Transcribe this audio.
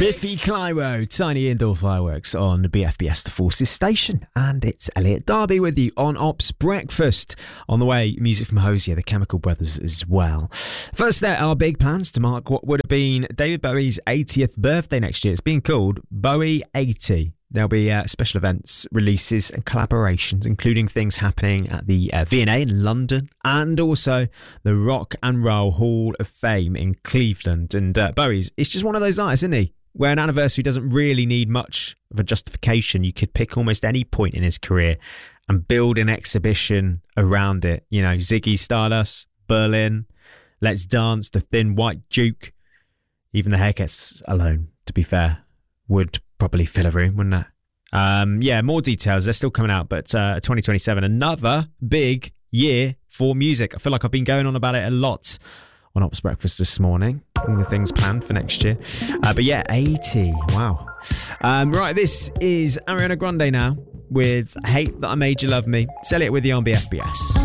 Biffy Clyro, tiny indoor fireworks on BFBS The Forces station. And it's Elliot Darby with you on Ops Breakfast. On the way, music from Hosier, the Chemical Brothers as well. First, there are big plans to mark what would have been David Bowie's 80th birthday next year. It's been called Bowie 80. There'll be special events, releases and collaborations, including things happening at the V&A in London and also the Rock and Roll Hall of Fame in Cleveland. And Bowie's, it's just one of those nights, isn't he? Where an anniversary doesn't really need much of a justification. You could pick almost any point in his career and build an exhibition around it. You know, Ziggy Stardust, Berlin, Let's Dance, The Thin White Duke. Even the haircuts alone, to be fair, would probably fill a room, wouldn't it? Yeah, more details. They're still coming out, but 2027, another big year for music. I feel like I've been going on about it a lot on Ops Breakfast this morning. All the things planned for next year. But yeah, 80. Wow. Right, this is Ariana Grande now with Hate That I Made You Love Me. Sell it with you on BFBS.